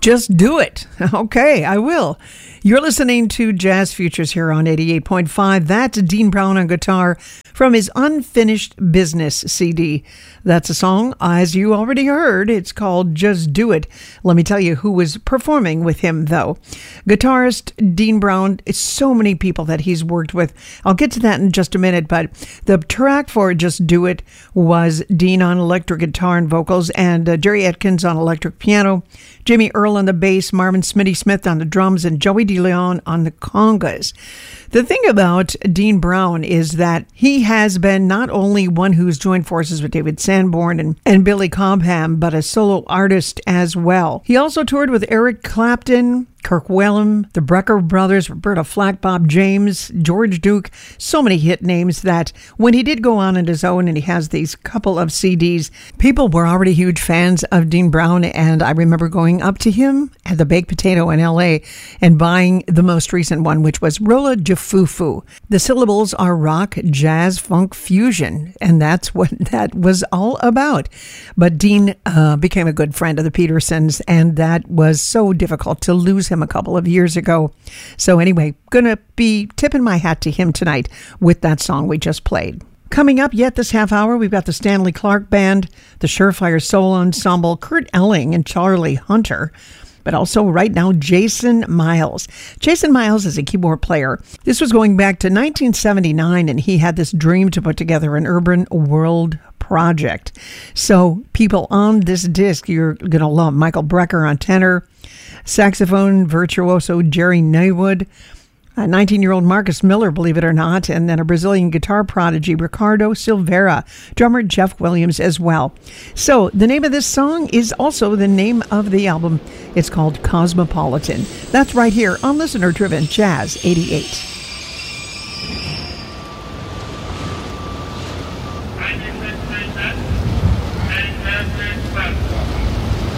Just do it. Okay, I will. You're listening to Jazz Futures here on 88.5. That's Dean Brown on guitar from his Unfinished Business CD. That's a song, as you already heard. It's called Just Do It. Let me tell you who was performing with him, though. Guitarist Dean Brown, it's so many people that he's worked with. I'll get to that in just a minute, but the track for Just Do It was Dean on electric guitar and vocals, and Jerry Atkins on electric piano, Jimmy Earl on the bass, Marvin Smitty Smith on the drums, and Joey DeLeon on the congas. The thing about Dean Brown is that he has been not only one who's joined forces with David Sanborn and Billy Cobham, but a solo artist as well. He also toured with Eric Clapton, Kirk Whalum, the Brecker Brothers, Roberta Flack, Bob James, George Duke, so many hit names that when he did go on his own and he has these couple of CDs, people were already huge fans of Dean Brown, and I remember going up to him at the Baked Potato in LA and buying the most recent one, which was Rolla Jafufu. The syllables are rock, jazz, funk, fusion, and that's what that was all about. But Dean became a good friend of the Petersons, and that was so difficult to lose him a couple of years ago. So anyway, gonna be tipping my hat to him tonight with that song we just played. Coming up yet this half hour, we've got the Stanley Clarke Band, the Surefire Soul Ensemble, Kurt Elling and Charlie Hunter, but also right now Jason Miles. Jason Miles is a keyboard player. This was going back to 1979, and he had this dream to put together an urban world project. So people on this disc, you're going to love Michael Brecker on tenor, saxophone virtuoso Jerry Neywood, a 19-year-old Marcus Miller, believe it or not, and then a Brazilian guitar prodigy, Ricardo Silveira, drummer Jeff Williams as well. So the name of this song is also the name of the album. It's called Cosmopolitan. That's right here on Listener Driven Jazz 88.